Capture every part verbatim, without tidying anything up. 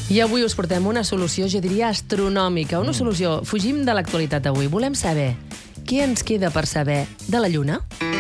I avui us portem una solució, jo diria, astronòmica. Una solució. Fugim de l'actualitat avui. Volem saber què ens queda per saber de la Lluna.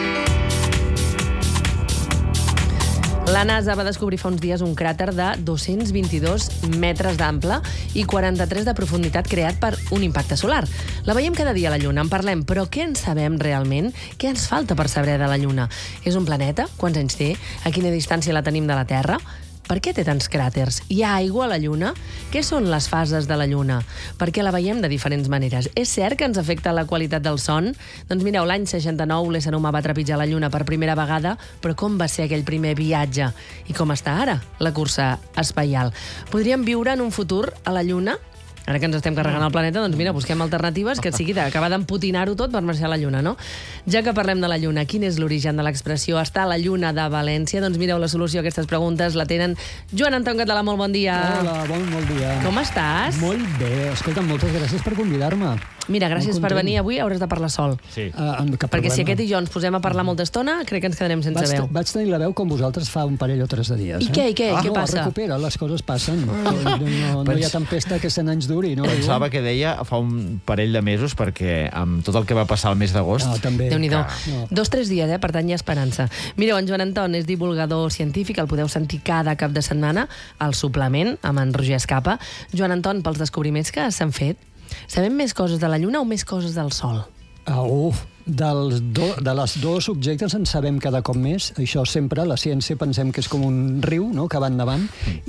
La NASA va descobrir fa uns dies un cràter de dos-cents vint-i-dos metres d'ample i quaranta-tres de profunditat creat per un impacte solar. La veiem cada dia a la Lluna, en parlem, però què en sabem realment? Què ens falta per saber de la Lluna? És un planeta? Quants anys té? A quina distància la tenim de la Terra? Per què té tants cràters? Hi ha aigua a la Lluna? Què són les fases de la Lluna? Per què la veiem de diferents maneres? És cert que ens afecta la qualitat del son? Doncs mireu, l'any seixanta-nou l'ésser humà va trepitjar la Lluna per primera vegada, però com va ser aquell primer viatge? I com està ara la cursa espacial? Podríem viure en un futur a la Lluna? Ara que ens estem carregant el planeta, doncs mira, busquem alternatives que sigui d'acabar d'emputinar-ho tot per marxar a la Lluna, no? Ja que parlem de la Lluna, quin és l'origen de l'expressió "està a la Lluna de València"? Doncs mireu, la solució a aquestes preguntes la tenen Joan Anton Català. Molt bon dia. Hola, bon, bon dia. Com estàs? Molt bé. Escolta, moltes gràcies per convidar-me. Mira, gràcies per venir avui, hauràs de parlar sol. Sí. Uh, Perquè si aquest i jo ens posem a parlar molta estona, crec que ens quedarem sense vaig, veu. Vaig tenir la veu com vosaltres fa un parell o tres de dies. I eh? què, i què? Ah, què no, passa? recupera, les coses passen. No, no, no hi ha tempesta que cent anys duri. No? Pensava que deia fa un parell de mesos, perquè amb tot el que va passar el mes d'agost... No, també. Déu-n'hi-do. No. Dos, tres dies, eh? Per tant, hi ha esperança. Mireu, en Joan Anton és divulgador científic, el podeu sentir cada cap de setmana al suplement amb en Roger Escapa. Joan Anton, pels descobriments que s'han fet, sabem més coses de la Lluna o més coses del Sol? Ah, uf, dels do, de les dos objectes en sabem cada cop més. Això sempre, la ciència pensem que és com un riu, no?, que va endavant,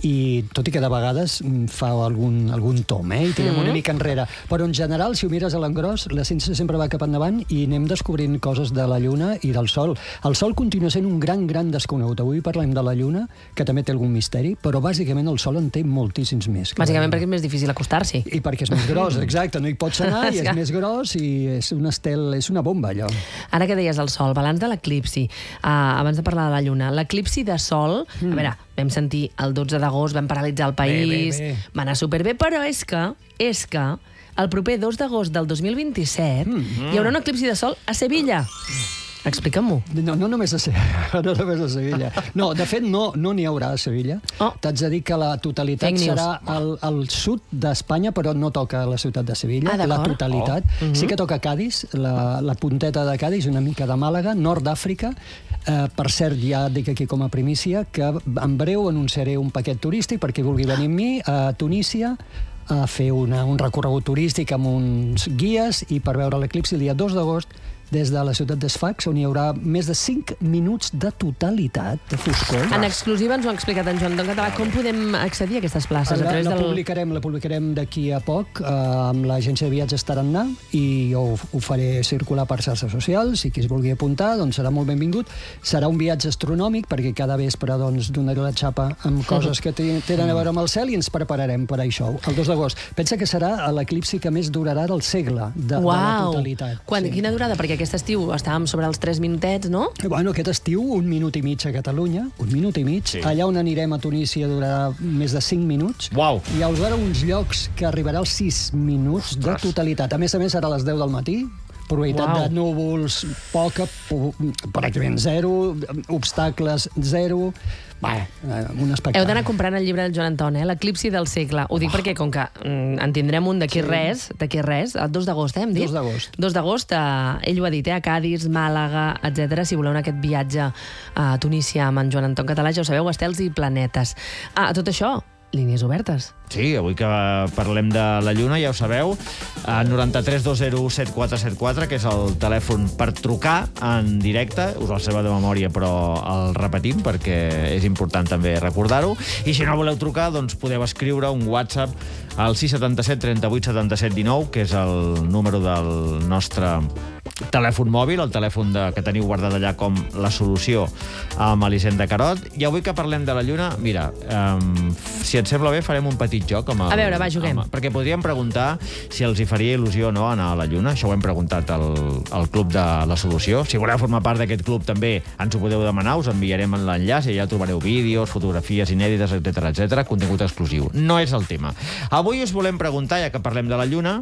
i tot i que de vegades fa algun, algun tom, eh?, i tirem mm-hmm. una mica enrere. Però en general, si ho mires a l'engròs, la ciència sempre va cap endavant i anem descobrint coses de la Lluna i del Sol. El Sol continua sent un gran, gran desconegut. Avui parlem de la Lluna, que també té algun misteri, però bàsicament el Sol en té moltíssims més. Bàsicament perquè és més difícil acostar-s'hi. I perquè és més gros, exacte. No hi pots anar i és més gros i és un estel, és una bomba, allò. Ara que deies el Sol, balanç de l'eclipsi, uh, abans de parlar de la Lluna, l'eclipsi de Sol, mm. a veure, vam sentir el dotze d'agost, vam paralitzar el país, bé, bé, bé. va anar superbé, però és que, és que el proper dos d'agost del dos mil vint-i-set mm. hi haurà un eclipsi de Sol a Sevilla. Explica'm-ho. No, no només a Sevilla. No només a Sevilla. No, de fet, no no n'hi haurà a Sevilla. Oh. T'haig de dir que la totalitat serà al, al sud d'Espanya, però no toca la ciutat de Sevilla. Ah, la totalitat. Oh. Uh-huh. Sí que toca Cadis, la, la punteta de Cadis, una mica de Màlaga, nord d'Àfrica. Eh, per cert, ja dic aquí com a primícia que en breu anunciaré un paquet turístic perquè vulgui venir amb mi a Tunísia a fer una, un recorregut turístic amb uns guies i per veure l'eclipsi el dia dos d'agost des de la ciutat d'Sfax, on hi haurà més de cinc minuts de totalitat de foscor. En exclusiva ens ho ha explicat en Joan Anton Català. Com podem accedir a aquestes places? La, a través la, del... publicarem, la publicarem d'aquí a poc eh, amb l'agència de viatges Tarannà i jo ho, ho faré circular per xarxes socials i qui es vulgui apuntar doncs serà molt benvingut. Serà un viatge astronòmic perquè cada vespre doncs, donaré la xapa amb coses que tenen a veure amb el cel i ens prepararem per a això, el dos d'agost. Pensa que serà l'eclipsi que més durarà del segle de, de la totalitat. Quan, sí. Quina durada? Perquè aquest estiu estàvem sobre els tres minutets, no? Bueno, aquest estiu, un minut i mig a Catalunya, un minut i mig. Sí. Allà on anirem a Tunísia durarà més de cinc minuts. Uau! Hi haurà uns llocs que arribarà als sis minuts Ostres. de totalitat. A més a més, serà a les deu del matí. Probabilitat Uau. de núvols poca, pràcticament zero, obstacles zero. Va, un espectacle. Heu d'anar comprant el llibre del Joan Anton, eh? L'eclipsi del segle. Ho dic oh. perquè, com que mm, en tindrem un d'aquí sí. res, d'aquí res, el dos d'agost, eh, hem dit? dos d'agost. dos d'agost, eh, ell ho ha dit, eh? A Cadis, Màlaga, etcètera. Si voleu aquest viatge a Tunísia amb en Joan Anton Català, ja ho sabeu, estels i planetes. Ah, tot això, línies obertes. Sí, avui que parlem de la Lluna, ja ho sabeu, noranta-tres dos zero set quatre set quatre, que és el telèfon per trucar en directe. Us el sabeu de memòria, però el repetim perquè és important també recordar-ho. I si no voleu trucar, doncs podeu escriure un WhatsApp al sis setanta set trenta vuit setanta set dinou, que és el número del nostre telèfon mòbil, el telèfon de, que teniu guardat allà com la solució amb Elisenda Carot. I avui que parlem de la Lluna, mira, um, si et sembla bé, farem un petit joc amb el... A veure, va, juguem. Amb, perquè podríem preguntar si els hi faria il·lusió o no anar a la Lluna. Això ho hem preguntat al, al Club de la Solució. Si voleu formar part d'aquest club també ens ho podeu demanar, us enviarem l'enllaç i allà trobareu vídeos, fotografies inèdites, etcètera, etcètera, contingut exclusiu. No és el tema. Avui us volem preguntar, ja que parlem de la Lluna,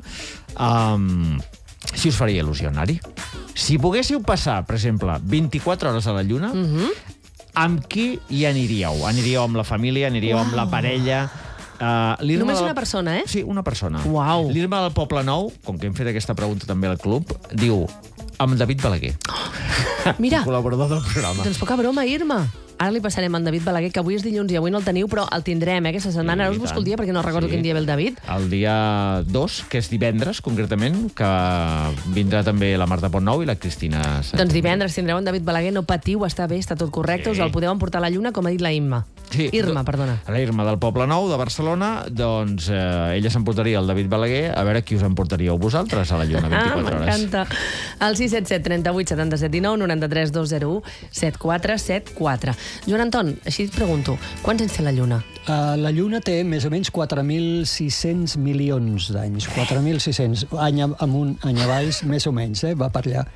um, si us faria il·lusió anar-hi. Si poguéssiu passar, per exemple, vint-i-quatre hores a la Lluna, uh-huh. amb qui hi aniríeu? Aniríeu amb la família, aniríeu wow. amb la parella... Uh, Només del... una persona, eh? Sí, una persona. Uau. L'Irma del Poble Nou, com que hem fet aquesta pregunta també al club, diu amb David Balaguer. Mira, Col·laborador del programa. doncs poca broma, Irma. Ara li passarem a en David Balaguer, que avui és dilluns i avui no el teniu, però el tindrem, eh, aquesta setmana. Ara us busco el dia perquè no recordo Sí. quin dia ve el David. El dia dos, que és divendres, concretament, que vindrà també la Marta Pontnou i la Cristina Sánchez. Doncs divendres tindreu en David Balaguer, no patiu, està bé, està tot correcte, Sí. us el podeu emportar a la lluna, com ha dit la Imma. Sí, Irma, perdona. La Irma del Poble Nou, de Barcelona, doncs eh, ella s'emportaria el David Balaguer, a veure qui us emportaríeu vosaltres a la lluna, vint-i-quatre ah, hores. m'encanta. El sis set set, trenta-vuit, setanta-set, dinou, noranta-tres, dos zero u, set quatre set quatre. Joan Anton, així et pregunto, quants anys té la lluna? Uh, la Lluna té més o menys quatre mil sis-cents milions d'anys. quatre mil sis-cents, any amunt, any avall, més o menys, eh? Va per allà.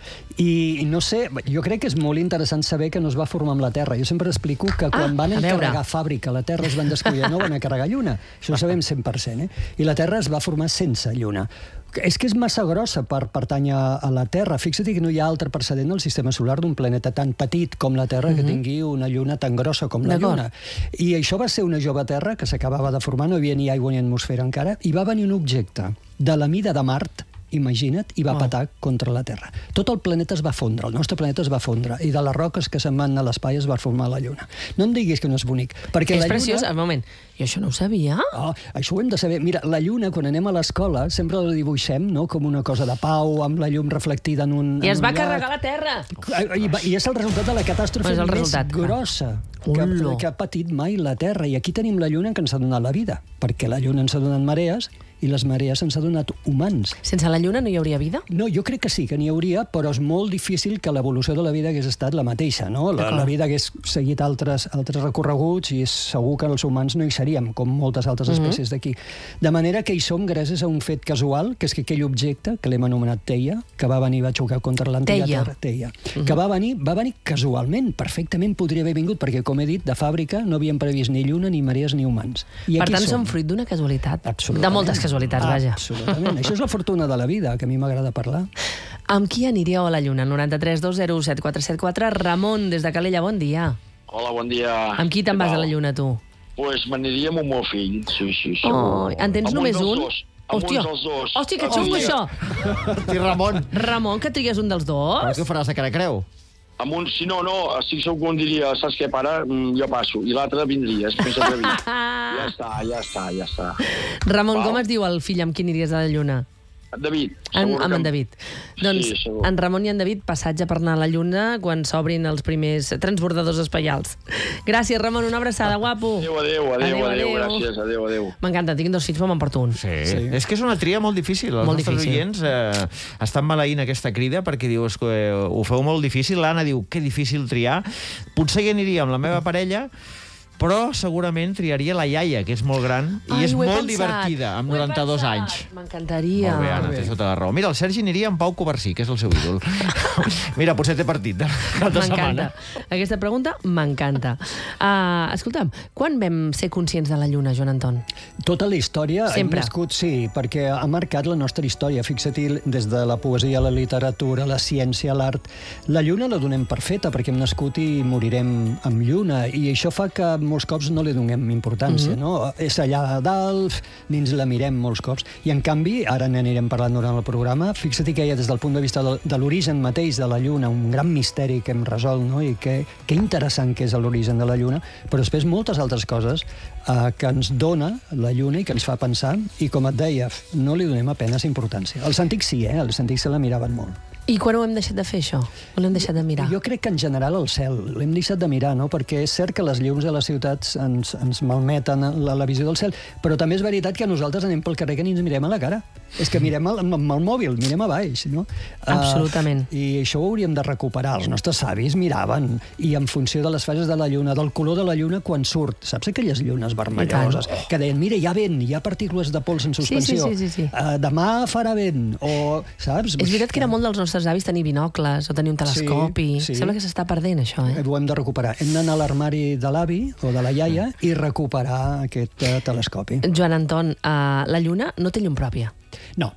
I no sé, jo crec que és molt interessant saber que no es va formar amb la Terra. Jo sempre explico que quan Ah, van a veure. encarregar fàbrica la Terra es van descuidar, no van encarregar Lluna. Això ho sabem cent per cent, eh? I la Terra es va formar sense Lluna. És que és massa grossa per pertànyer a la Terra. Fixa't que no hi ha altre precedent al sistema solar d'un planeta tan petit com la Terra que tingui una lluna tan grossa com la D'acord. Lluna. I això va ser una jove Terra que s'acabava de formar, no hi havia ni aigua ni atmosfera encara, i va venir un objecte de la mida de Mart, imagina't, i va Oh. petar contra la Terra. Tot el planeta es va fondre, el nostre planeta es va fondre, i de les roques que se'n van a l'espai es va formar la Lluna. No em diguis que no és bonic, perquè És la preciós, Lluna... un moment, jo això no ho sabia. Oh, això ho hem de saber. Mira, la Lluna, quan anem a l'escola, sempre la dibuixem, no?, com una cosa de pau, amb la llum reflectida en un... I en es un va llac. carregar la Terra. I, va- I és el resultat de la catàstrofe És el més resultat, clar. grossa que, Olo. que ha patit mai la Terra. I aquí tenim la Lluna que ens ha donat la vida, perquè la Lluna ens ha donat marees i les marees ens ha donat humans. Sense la lluna no hi hauria vida? No, jo crec que sí, que n'hi hauria, però és molt difícil que l'evolució de la vida hagués estat la mateixa, no? La, la vida hagués seguit altres, altres recorreguts i és segur que els humans no hi seríem, com moltes altres espècies d'aquí. De manera que hi som gràcies a un fet casual, que és que aquell objecte, que l'hem anomenat Teia, que va venir i va xocar contra l'antiga Teia. Terra, Teia, que va venir, va venir casualment, perfectament podria haver vingut, perquè, com he dit, de fàbrica no havíem previst ni lluna, ni marees, ni humans. I Per aquí tant, som. som fruit d'una casualitat. Absolutament. De moltes casualitats, vaja. Absolutament. Això és la fortuna de la vida, que a mi m'agrada parlar. Amb qui aniríeu a la lluna? noranta-tres dos zero u set quatre set quatre. Ramon, des de Calella, bon dia. Hola, bon dia. Amb qui te'n vas a la lluna, tu? Pues m'aniria amb el meu fill, sí, sí, sí. Oh, en tens Amb només un? un? Dels dos. Amb Hòstia, un dels dos. hòstia, que Ah, xungo, sí. això. Hosti, Ramon, Ramon, que trigues un dels però dos? què faràs de cara creu? Amb un, si no, no, si sóc un diria, saps què, pare, Mm, jo passo. I l'altre vindria, és més atrevit. Ja està, ja està, ja està. Ramon, Val. com es diu el fill amb qui aniries a la lluna? David. En, segur amb que- en David. Doncs Sí, segur. en Ramon i en David, passatge per anar a la lluna quan s'obrin els primers transbordadors espaials. Gràcies, Ramon, una abraçada, guapo. Adéu, adéu, adéu, adéu, Adéu, gràcies, adéu, adéu. M'encanta, tinc dos fills, però m'emporto un. Sí. Sí. És que és una tria molt difícil. Els Molt nostres difícil. oients eh, estan maleint aquesta crida perquè diu és que eh, ho feu molt difícil. L'Anna diu que difícil triar. Potser hi aniria amb la meva parella, però segurament triaria la iaia, que és molt gran i Ai, és ho he molt pensat, divertida, amb ho he noranta-dos pensat. anys. M'encantaria. Molt bé, Anna, tens tota la raó. Mira, el Sergi aniria amb Pau Covarsí, que és el seu ídol. Mira, potser té partit de cap de setmana. M'encanta. Aquesta pregunta m'encanta. Uh, escolta'm, quan vam ser conscients de la lluna, Joan Anton? Tota la història Sempre. hem nascut, sí, perquè ha marcat la nostra història. Fixa't, des de la poesia, la literatura, la ciència, l'art... La lluna la donem per feta, perquè hem nascut i morirem amb lluna, i això fa que molts cops no li donem importància, Mhm. no? És allà a dalt, ni ens la mirem molts cops. I, en canvi, ara n'anirem parlant durant el programa, fixa't que hi ha, des del punt de vista de, de l'origen mateix de la lluna, un gran misteri que hem resolt, no? I que, que interessant que és l'origen de la lluna, però després moltes altres coses eh, que ens dona la lluna i que ens fa pensar, i com et deia, no li donem apenes importància. Els antics sí, eh? Els antics se la miraven molt. I quan ho hem deixat de fer, això? O l'hem deixat de mirar? Jo crec que en general el cel l'hem deixat de mirar, no? Perquè és cert que les llums de les ciutats ens, ens malmeten la, la visió del cel, però també és veritat que nosaltres anem pel carrer que ni ens mirem a la cara. És que mirem el, amb, amb el mòbil, mirem a baix, no? Absolutament. Uh, I això ho hauríem de recuperar. Els nostres savis miraven, i en funció de les fases de la lluna, del color de la lluna quan surt. Saps aquelles llunes vermelloses? Que deien, mira, hi ha vent, hi ha partícules de pols en suspensió. Sí, sí, sí, sí, sí. Uh, demà farà vent, o... Saps? És veritat que era molt dels nostres avis tenir binocles o tenir un telescopi. Sí, sí. Sembla que s'està perdent, això, eh? Ho hem de recuperar. Hem d'anar a l'armari de l'avi o de la iaia i recuperar aquest uh, telescopi. Joan Anton, uh, la lluna no té llum pròpia. No.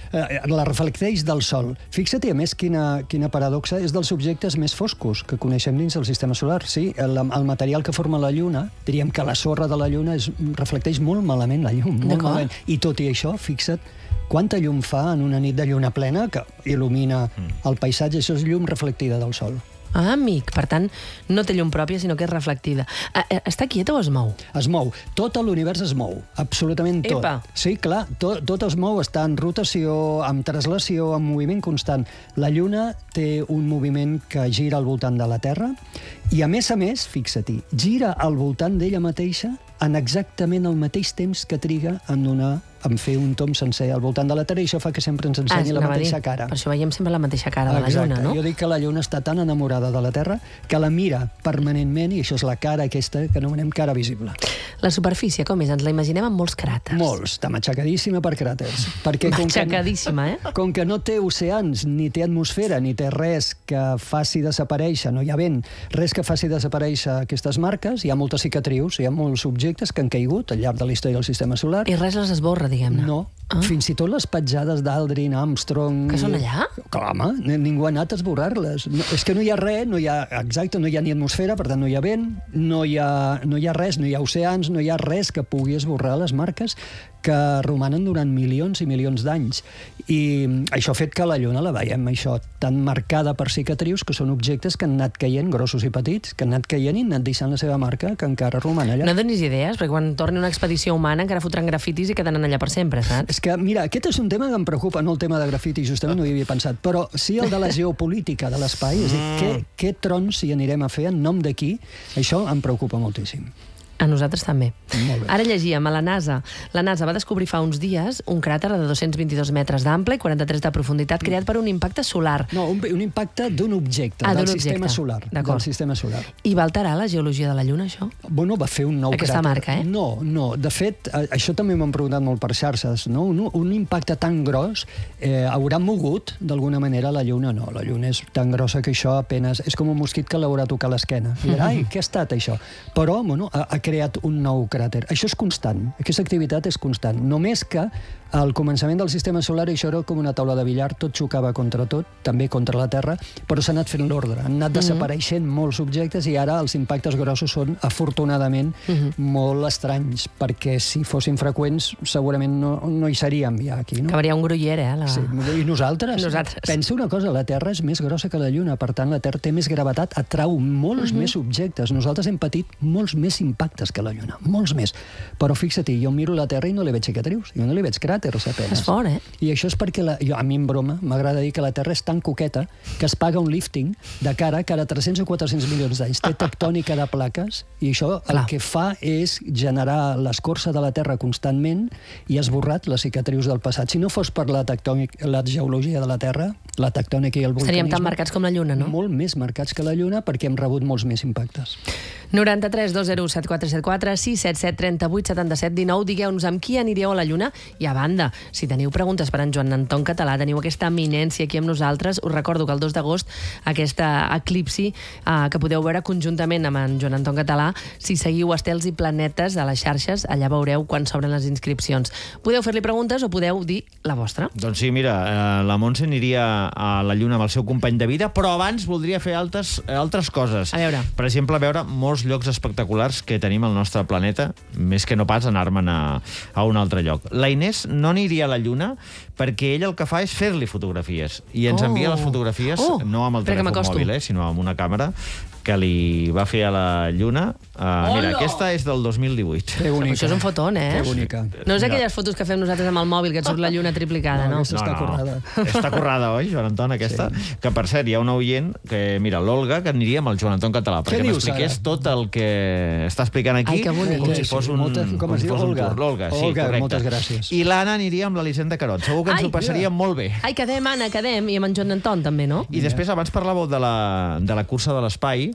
eh, la reflecteix del Sol. Fixa't, a més, quina, quina paradoxa, és dels objectes més foscos que coneixem dins del sistema solar. Sí, el, el material que forma la Lluna, diríem que la sorra de la Lluna és, reflecteix molt malament la llum, molt malament. I tot i això, fixa't, quanta llum fa en una nit de lluna plena que il·lumina el paisatge, això és llum reflectida del Sol. Ah, amic, per tant, no té llum pròpia, sinó que és reflectida. Està quieta o es mou? Es mou. Tot l'univers es mou, absolutament tot. Epa. Sí, clar, tot, tot es mou, està en rotació, amb translació, en moviment constant. La Lluna té un moviment que gira al voltant de la Terra i, a més a més, fixa-t'hi, gira al voltant d'ella mateixa en exactament el mateix temps que triga en donar en fer un tom sencer al voltant de la Terra, i això fa que sempre ens ensenyi ah, la mateixa cara. Per això veiem sempre la mateixa cara de la Exacte. Lluna, no? Jo dic que la Lluna està tan enamorada de la Terra que la mira permanentment, i això és la cara aquesta que anomenem cara visible. La superfície, com és? Ens la imaginem amb molts cràters. Molts, està matxacadíssima per cràters. Perquè com matxacadíssima, que, eh? Com que no té oceans, ni té atmosfera, ni té res que faci desaparèixer, no hi ha vent, res que faci desaparèixer aquestes marques, hi ha moltes cicatrius, hi ha molts objectes que han caigut al llarg de la història del sistema solar. I res les esborra, diguem-ne. No. Ah. Fins i tot les petjades d'Aldrin, Armstrong... Que són allà? Clar, home, ningú ha anat a esborrar-les. No, és que no hi ha res, no hi ha, exacte, no hi ha ni atmosfera, per tant no hi ha vent, no hi ha, no hi ha res, no hi ha oceans, no hi ha res que pugui esborrar les marques que romanen durant milions i milions d'anys. I això ha fet que la Lluna la veiem, això, tan marcada per cicatrius, que són objectes que han anat caient, grossos i petits, que han anat caient i han anat deixant la seva marca, que encara roman allà. No donis idees, perquè quan torni una expedició humana encara fotran grafitis i quedaran allà per sempre, saps? És que, mira, aquest és un tema que em preocupa, no el tema de grafiti, justament no hi havia pensat, però sí el de la geopolítica de l'espai, és a dir, què, què trons hi anirem a fer, en nom de qui, això em preocupa moltíssim. A nosaltres també. Molt bé. Ara llegíem a la NASA. La NASA va descobrir fa uns dies un cràter de dos-cents vint-i-dos metres d'ample i quaranta-tres de profunditat creat per un impacte solar. No, un, un impacte d'un objecte, ah, del objecte. sistema solar. Del sistema solar. I va alterar la geologia de la Lluna, això? Bueno, va fer un nou Aquesta cràter. marca, eh? No, no. De fet, això també m'han preguntat molt per xarxes, no? Un, un impacte tan gros eh, haurà mogut, d'alguna manera, la Lluna. No, la Lluna és tan grossa que això apenas... És com un mosquit que l'haurà tocat l'esquena. I dirà, ai, què ha estat això? Però, bueno, ha, ha creat un nou cràter. Això és constant. Aquesta activitat és constant. Només que al començament del sistema solar això era com una taula de billar, tot xocava contra tot, també contra la Terra, però s'ha anat fent l'ordre. Han anat desapareixent mm-hmm. molts objectes i ara els impactes grossos són, afortunadament, mm-hmm. molt estranys, perquè si fossin freqüents segurament no, no hi seríem ja aquí, no? Acabaria un gruyer, eh? La... Sí. I nosaltres? nosaltres? Pensa una cosa, la Terra és més grossa que la Lluna, per tant la Terra té més gravetat, atrau molts mm-hmm. més objectes. Nosaltres hem patit molts més impactes que la Lluna, molts més. Però fixa't, jo miro la Terra i no li veig cicatrius, jo no li veig cràters apenas. És fort, eh? I això és perquè, la, jo, a mi en broma, m'agrada dir que la Terra és tan coqueta que es paga un lifting de cara cada tres-cents o quatre-cents milions d'anys. Té tectònica de plaques i això el Clar. que fa és generar l'escorça de la Terra constantment i ha esborrat les cicatrius del passat. Si no fos per la, tectònic, la geologia de la Terra, la tectònica i el vulcanisme... Seríem tan marcats com la Lluna, no? Molt més marcats que la Lluna perquè hem rebut molts més impactes. noranta-tres dos zero set quatre set quatre sis set set trenta-vuit setanta-set dinou. Digueu-nos amb qui anireu a la Lluna. I a banda, si teniu preguntes per en Joan Anton Català, teniu aquesta eminència aquí amb nosaltres. Us recordo que el dos d'agost, aquesta eclipsi eh, que podeu veure conjuntament amb en Joan Anton Català, si seguiu estels i planetes a les xarxes, allà veureu quan s'obren les inscripcions. Podeu fer-li preguntes o podeu dir la vostra. Doncs sí, mira, eh, la Montse aniria a la Lluna amb el seu company de vida, però abans voldria fer altres, altres coses. A veure. Per exemple, veure molts llocs espectaculars que tenim al nostre planeta, més que no pas anar-me'n a, a un altre lloc. La Inés no aniria a la Lluna perquè ell el que fa és fer-li fotografies. I ens Oh. envia les fotografies, Oh, no amb el espera que telèfon m'acosto. mòbil, eh, sinó amb una càmera que li va fer a la Lluna. Uh, mira, aquesta és del dos mil divuit. Que bonica. Això és un fotón, eh? Que bonica. No és aquelles fotos que fem nosaltres amb el mòbil, que et surt la Lluna triplicada, no? No, aquesta està currada. Està currada, oi, Joan Anton, aquesta? Sí. Que, per cert, hi ha un oient, que, mira, l'Olga, que aniria amb el Joan Anton Català, perquè dius, m'expliqués ara? tot el que està explicant aquí, Ai, que bonic. com si fos un, Molta, com es diu, fos un Olga? tour. L'Olga, sí, Olga, correcte. moltes gràcies. I l'Anna aniria amb l'Elisenda Carot. Segur que ens Ai, ho passaria molt bé. Ai, quedem, Anna, quedem. I amb en Joan Anton, també, no? I després, abans parlàveu de la, de la cursa de l'espai,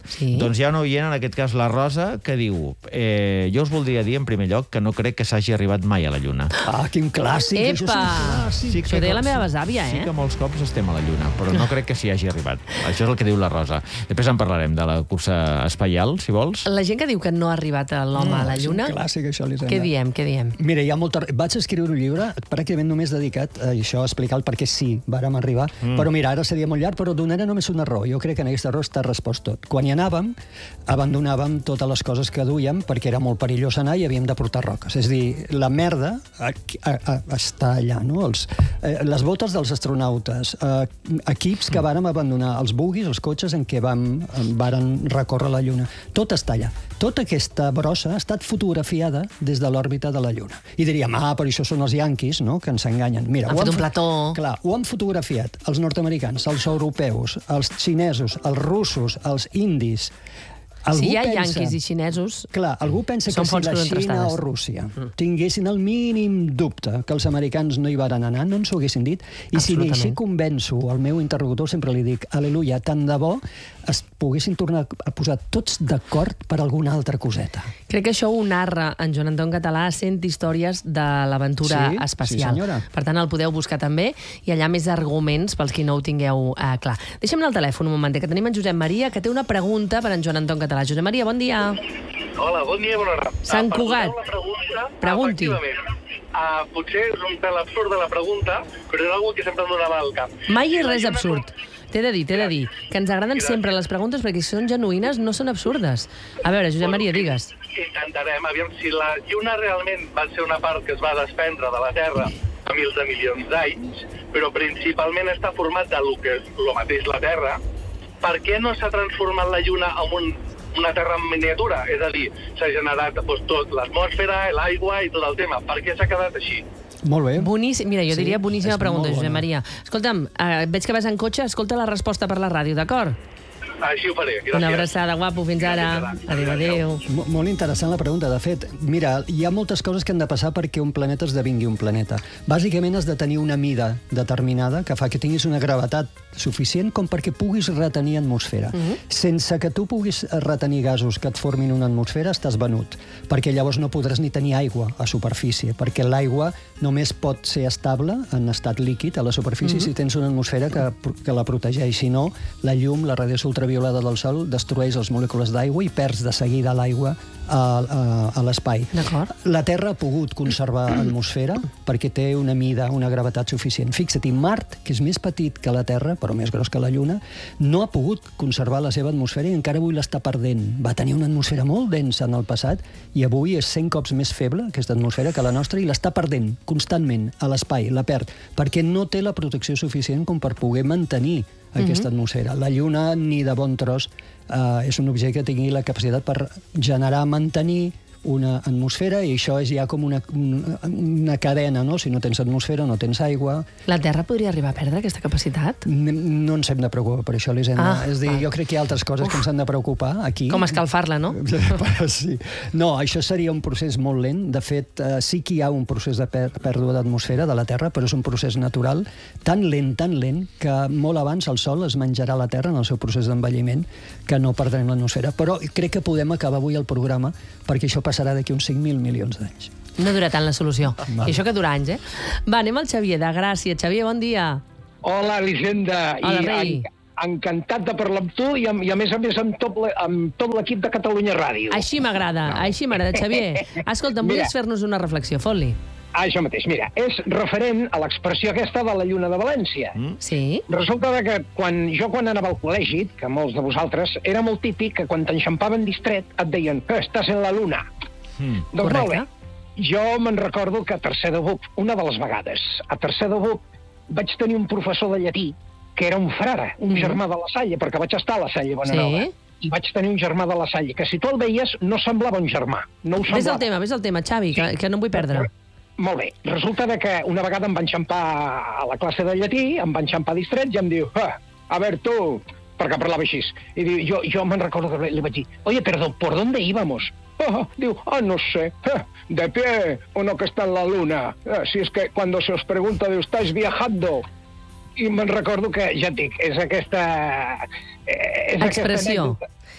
Sí. Doncs hi ha una oient, en aquest cas la Rosa, que diu eh, jo us voldria dir, en primer lloc, que no crec que s'hagi arribat mai a la Lluna. Ah, quin clàssic! Això és un Epa! clàssic. Sí Això ho deia la meva besàvia, Sí eh? que molts cops estem a la Lluna, però no crec que s'hi hagi arribat. Això és el que diu la Rosa. Després en parlarem de la cursa espacial, si vols. La gent que diu que no ha arribat l'home a la Lluna, És un clàssic, això, Elisenda. què diem, què diem? Mira, hi ha molta... Vaig escriure un llibre pràcticament només dedicat a això, a explicar el per què sí vàrem arribar, mm. però mira, ara seria molt llarg, però donaré només una raó. Jo crec que en aquesta raó està respost tot. Quan hi anàvem, abandonàvem totes les coses que duíem perquè era molt perillós anar i havíem de portar roques. És a dir, la merda a, a, a, està allà, no? Els, eh, les botes dels astronautes, eh, equips que vàrem abandonar, els buguis, els cotxes en què vam, varen recórrer la Lluna. Tot està allà. Tota aquesta brossa ha estat fotografiada des de l'òrbita de la Lluna. I diríem, ah, però això són els yanquis, no?, que ens enganyen. Mira, Han ho fet un fo- plató. Clar, ho han fotografiat els nord-americans, els europeus, els xinesos, els russos, els indis. Algú Si hi ha pensa- yanquis i xinesos, Clar, algú pensa Són que si fonts la Xina contrastades. o Rússia tinguessin el mínim dubte que els americans no hi varen anar, no ens ho haguessin dit. I si ni Absolutament. així convenço el meu interlocutor, sempre li dic, aleluia, tant de bo es poguessin tornar a posar tots d'acord per alguna altra coseta. crec que això ho narra en Joan Anton Català sent històries de l'aventura Sí, espacial. sí, senyora. Per tant, el podeu buscar també i allà més arguments pels qui no ho tingueu eh, clar. Deixa'm anar al telèfon un moment, que tenim en Josep Maria, que té una pregunta per en Joan Anton Català. Josep Maria, bon dia. Hola, bon dia, bona hora. Sant Ah, Cugat. perdoneu la pregunta. Pregunti. Efectivament. Uh, potser és un pèl absurd de la pregunta, però és una que sempre em donava al cap. Mai és La res lluna absurd. T'he de dir, t'he de dir, que ens agraden Gràcies. sempre les preguntes perquè si són genuïnes no són absurdes. A veure, Josep Maria, digues. Intentarem, aviam, si la Lluna realment va ser una part que es va desprendre de la Terra fa mils de milions d'anys, però principalment està format de lo que és el mateix la Terra, per què no s'ha transformat la Lluna en un, una Terra en miniatura? És a dir, s'ha generat doncs, tot l'atmosfera, l'aigua i tot el tema. Per què s'ha quedat així? Molt bé. Boníssim, mira, jo Sí, diria boníssima és pregunta, molt Josep bona. Maria. Escolta'm, eh, veig que vas en cotxe, escolta la resposta per la ràdio, d'acord? Així ho faré. Gràcies. Una abraçada, guapo, fins ara. Gràcies. Adéu, adéu. Mo- Molt interessant la pregunta. De fet, mira, hi ha moltes coses que han de passar perquè un planeta esdevingui un planeta. Bàsicament has de tenir una mida determinada que fa que tinguis una gravetat suficient com perquè puguis retenir atmosfera. Uh-huh. Sense que tu puguis retenir gasos que et formin una atmosfera, estàs venut, perquè llavors no podràs ni tenir aigua a superfície, perquè l'aigua només pot ser estable en estat líquid a la superfície uh-huh. si tens una atmosfera que, que la protegeix. Si no, la llum, la radiació ultraviolada del sol, destrueix les molècules d'aigua i perds de seguida l'aigua a, a, a l'espai. D'acord. La Terra ha pogut conservar atmosfera perquè té una mida, una gravetat suficient. Fixa't, Mart, que és més petit que la Terra, però més gros que la Lluna, no ha pogut conservar la seva atmosfera i encara avui l'està perdent. Va tenir una atmosfera molt densa en el passat i avui és cent cops més feble, aquesta atmosfera, que la nostra, i l'està perdent constantment a l'espai, la perd, perquè no té la protecció suficient com per poder mantenir aquesta atmosfera. La Lluna, ni de bon tros, eh, és un objecte que tingui la capacitat per generar, mantenir una atmosfera, i això és ja com una, una, una cadena, no? Si no tens atmosfera, no tens aigua. La Terra podria arribar a perdre aquesta capacitat? N- No ens hem de preocupar per això, Elisenda. Ah, és a dir, val. jo crec que hi ha altres coses que ens han de preocupar aquí. Com escalfar-la, no? Però sí. No, això seria un procés molt lent. De fet, eh, sí que hi ha un procés de per pèrdua d'atmosfera de la Terra, però és un procés natural, tan lent, tan lent, que molt abans el Sol es menjarà la Terra en el seu procés d'envelliment, que no perdrem l'atmosfera. Però crec que podem acabar avui el programa, perquè això passarà d'aquí uns cinc mil milions d'anys. No dura tant la solució. Val. I això que dura anys, eh? Va, anem al Xavier, de Gràcia. Xavier, bon dia. Hola, Elisenda. Hola, I rei. en, encantat de parlar amb tu i, amb, i a més a més amb tot, le- amb tot l'equip de Catalunya Ràdio. Així m'agrada, així m'agrada, Xavier. Escolta'm, Mira. volies fer-nos una reflexió, fot-li. Això mateix, mira, és referent a l'expressió aquesta de la Lluna de València. Mm. Sí? Resulta de que quan, jo quan anava al col·legi, que molts de vosaltres, era molt típic que quan t'enxampaven distret et deien eh, estàs en la Luna. Mm. Doncs molt bé. Correcte. Jo me'n recordo que a tercer de B U P, una de les vegades, a tercer de B U P vaig tenir un professor de llatí que era un frare, un Mhm. germà de la Salle, perquè vaig estar a la Salle Bonanova. Sí. I vaig tenir un germà de la Salle, que si tu el veies no semblava un germà. No ho Ves al semblava. tema, ves al tema, Xavi, que, que no em vull perdre. Molt bé. Resulta de que una vegada em van enxampar a la classe de llatí, em van enxampar distret i em diu, ah, a veure, tu, perquè parlava així. I diu, jo, jo me'n recordo que li vaig dir, oye, perdó, ¿por dónde íbamos? Ah, diu, ah, no sé, ah, de pie, uno que está en la luna. Ah, si es que cuando se os pregunta, diu, ¿estáis viajando? I me'n recordo que, ja et dic, és aquesta... eh, És Expressió. Aquesta anècdota,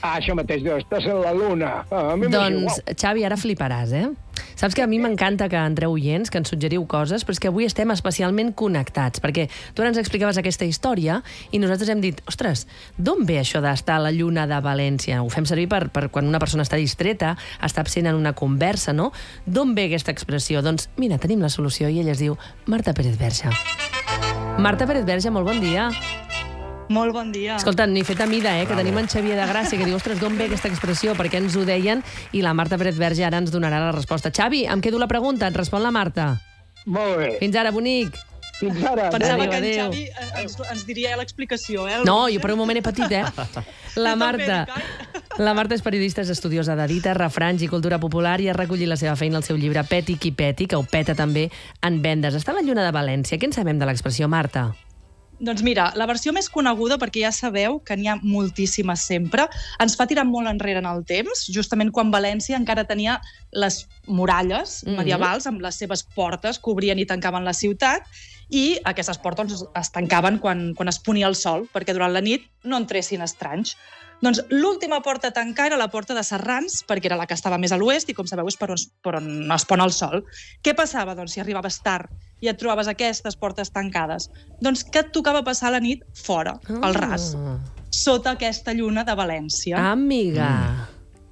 Ah, això mateix, diu, estàs en la luna. Ah, a mi doncs, Xavi, ara fliparàs, eh? Saps que a mi m'encanta que entreu oients, que ens suggeriu coses, però és que avui estem especialment connectats, perquè tu ara ens explicaves aquesta història i nosaltres hem dit, ostres, d'on ve això d'estar a la lluna de València? Ho fem servir per, per quan una persona està distreta, està absent en una conversa, no? D'on ve aquesta expressió? Doncs, mira, tenim la solució i ella es diu Marta Pérez Verge. Marta Pérez Verge, molt bon dia. Molt bon dia. Escolta, ni fet a mida, eh, que tenim en Xavier de Gràcia, que diu, ostres, d'on ve aquesta expressió? Per què ens ho deien? I la Marta Pérez Verge ara ens donarà la resposta. Xavi, em quedo la pregunta, et respon la Marta. Molt bé. Fins ara, bonic. Fins ara. Pensava Adéu, que en adéu. Xavi ens, ens diria l'explicació, eh? No, jo per un moment he patit, eh? La Jo Marta, també, la Marta és periodista, és estudiosa de dita, refranys i cultura popular i ha recollit la seva feina al seu llibre Peti qui peti, que ho peta també en vendes. Està a la lluna de València. Què en sabem de l'expressió, Marta? Doncs mira, la versió més coneguda, perquè ja sabeu que n'hi ha moltíssimes sempre, ens fa tirar molt enrere en el temps, justament quan València encara tenia les muralles Mhm. medievals amb les seves portes que obrien i tancaven la ciutat, i aquestes portes es tancaven quan, quan es ponia el sol, perquè durant la nit no entressin estranys. Doncs l'última porta a tancar era la porta de Serrans, perquè era la que estava més a l'oest i, com sabeu, és per on, per on es pon el sol. Què passava, doncs, si arribaves tard i et trobaves aquestes portes tancades? Doncs que et tocava passar la nit fora, al ras, sota aquesta lluna de València. Ah, amiga.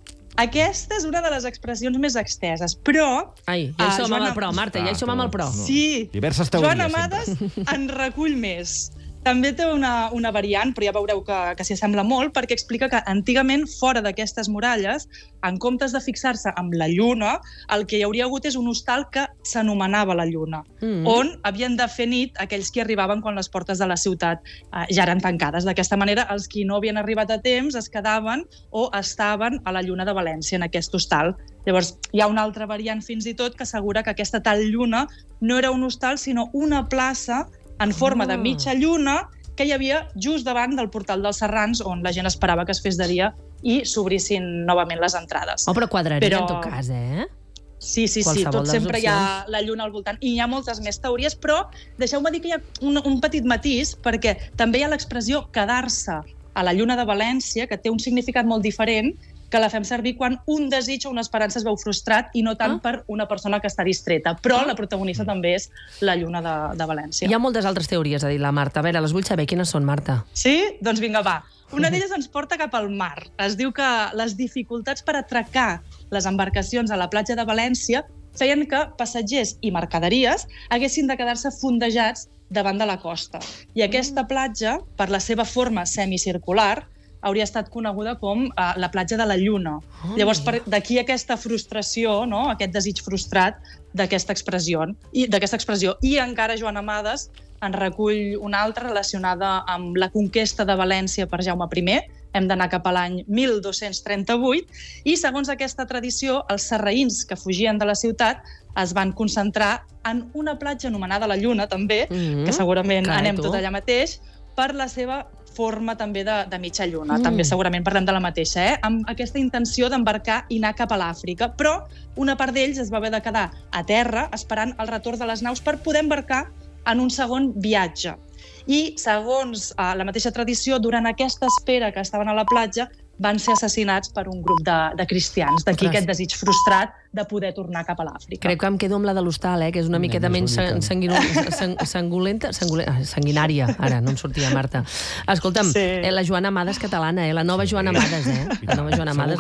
Aquesta és una de les expressions més exteses, però... Ai, ja hi Ah, som amb Joana- el pro, Marta, ja hi som amb el pro. Sí, Diverses teories, Joan Amades en recull més. També té una, una variant, però ja veureu que, que s'hi assembla molt, perquè explica que antigament, fora d'aquestes muralles, en comptes de fixar-se amb la lluna, el que hi hauria hagut és un hostal que s'anomenava la lluna, Mm. on havien de fer nit aquells que arribaven quan les portes de la ciutat eh, ja eren tancades. D'aquesta manera, els qui no havien arribat a temps es quedaven o estaven a la lluna de València, en aquest hostal. Llavors, hi ha una altra variant fins i tot que assegura que aquesta tal lluna no era un hostal, sinó una plaça en forma de mitja lluna que hi havia just davant del portal dels Serrans, on la gent esperava que es fes de dia i s'obrissin novament les entrades. Oh, però quadraria Però- en tot cas, eh? Sí, sí, sí, Qualsevol tot de les sempre hi ha la lluna al voltant. I hi ha moltes més teories, però deixeu-me dir que hi ha un, un petit matís, perquè també hi ha l'expressió quedar-se a la lluna de València, que té un significat molt diferent, que la fem servir quan un desig o una esperança es veu frustrat i no tant Ah. per una persona que està distreta. Però la protagonista també és la lluna de, de València. Hi ha moltes altres teories, ha dit la Marta. A veure, les vull saber. Quines són, Marta? Sí? Doncs vinga, va. Una d'elles ens porta cap al mar. Es diu que les dificultats per atracar les embarcacions a la platja de València feien que passatgers i mercaderies haguessin de quedar-se fondejats davant de la costa. I aquesta platja, per la seva forma semicircular, hauria estat coneguda com uh, la platja de la Lluna. Oh, Llavors, per- d'aquí aquesta frustració, no? Aquest desig frustrat d'aquesta expressió. I d'aquesta expressió. I encara Joan Amades en recull una altra relacionada amb la conquesta de València per Jaume primer. Hem d'anar cap a l'any mil dos-cents trenta-vuit, i segons aquesta tradició, els sarraïns que fugien de la ciutat es van concentrar en una platja anomenada la Lluna, també, Mhm. que segurament Carai, anem tu. tot allà mateix, per la seva forma també de, de mitja lluna. Mm. També segurament parlem de la mateixa, eh? Amb aquesta intenció d'embarcar i anar cap a l'Àfrica. Però una part d'ells es va haver de quedar a terra esperant el retorn de les naus per poder embarcar en un segon viatge. I, segons eh, la mateixa tradició, durant aquesta espera que estaven a la platja, van ser assassinats per un grup de, de cristians. D'aquí Ostres. aquest desig frustrat de poder tornar cap a l'Àfrica. Crec que em quedo amb la de l'hostal, eh, que és una miqueta més menys bonica. sanguino, sang, sangulenta, sangule, ah, sanguinària. Ara, no em sortia, Marta. Escolta'm, Sí. eh, la Joana Amades catalana, eh, la nova Joana Amades, eh? La nova Joana Amades.